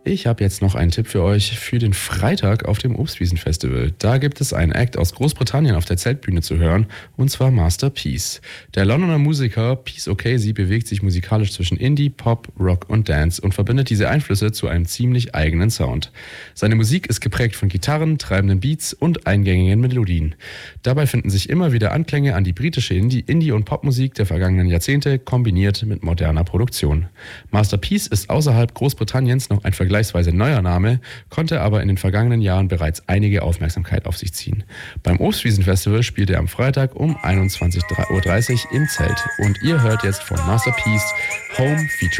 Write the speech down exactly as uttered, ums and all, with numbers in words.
Ich habe jetzt noch einen Tipp für euch für den Freitag auf dem Obstwiesen-Festival. Da gibt es einen Act aus Großbritannien auf der Zeltbühne zu hören, und zwar Master Peace. Der Londoner Musiker Peace O'Casey bewegt sich musikalisch zwischen Indie, Pop, Rock und Dance und verbindet diese Einflüsse zu einem ziemlich eigenen Sound. Seine Musik ist geprägt von Gitarren, treibenden Beats und eingängigen Melodien. Dabei finden sich immer wieder Anklänge an die britische Indie-, Indie und Popmusik der vergangenen Jahrzehnte, kombiniert mit moderner Produktion. Master Peace ist außerhalb Großbritanniens noch ein vergleichsweise neuer Name, konnte aber in den vergangenen Jahren bereits einige Aufmerksamkeit auf sich ziehen. Beim Obstwiesen-Festival spielt er am Freitag um einundzwanzig Uhr dreißig im Zelt. Und ihr hört jetzt von Master Peace Home featuring